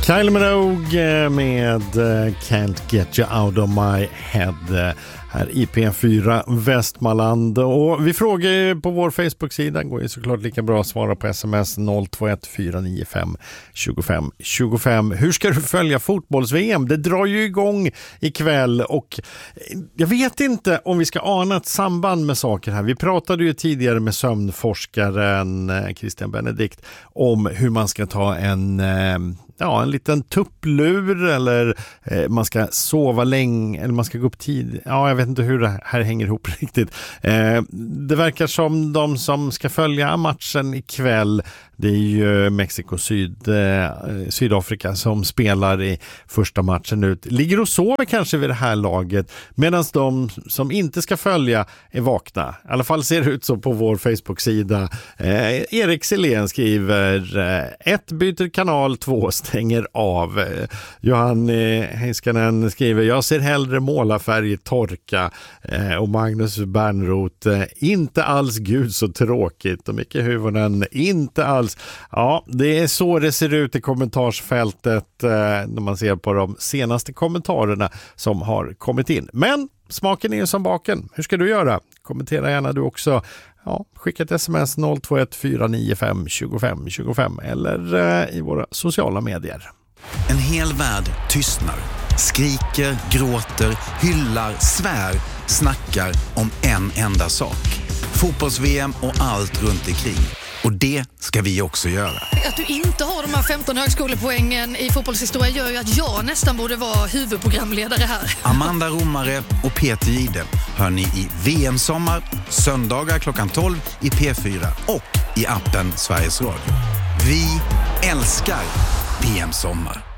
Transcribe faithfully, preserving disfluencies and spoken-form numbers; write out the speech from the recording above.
Kylie Minogue med Can't Get You Out of My Head här i P fyra Västmanland. Och vi frågar på vår Facebook-sida, går ju såklart lika bra att svara på sms noll två ett fyra nio fem två fem två fem. Hur ska du följa fotbolls-V M? Det drar ju igång ikväll och jag vet inte om vi ska ana ett samband med saker här. Vi pratade ju tidigare med sömnforskaren Christian Benedikt om hur man ska ta en ja, en liten tupplur eller eh, man ska sova länge eller man ska gå upp tid. Ja, jag vet inte hur det här hänger ihop riktigt. Eh, det verkar som de som ska följa matchen ikväll, det är ju Mexiko Syd, eh, Sydafrika som spelar i första matchen ut. Ligger och sover kanske vid det här laget medan de som inte ska följa är vakna. I alla fall ser det ut så på vår Facebook-sida. Eh, Erik Selén skriver eh, ett byter kanal, två stänger av. Eh, Johan eh, Heiskanen skriver jag ser hellre målarfärg torka eh, och Magnus Bernroth eh, inte alls gud så tråkigt och Micke Huvonen inte alls. Ja, det är så det ser ut i kommentarsfältet eh, när man ser på de senaste kommentarerna som har kommit in. Men smaken är ju som baken. Hur ska du göra? Kommentera gärna du också. Ja, skicka ett sms noll två ett fyra nio fem två fem två fem eller eh, i våra sociala medier. En hel värld tystnar, skriker, gråter, hyllar, svär, snackar om en enda sak. Fotbolls-V M och allt runt omkring. Och det ska vi också göra. Att du inte har de här femton högskolepoängen i fotbollshistoria gör ju att jag nästan borde vara huvudprogramledare här. Amanda Romare och Peter Gide hör ni i V M-sommar, söndagar klockan tolv i P fyra och i appen Sveriges Radio. Vi älskar P M-sommar.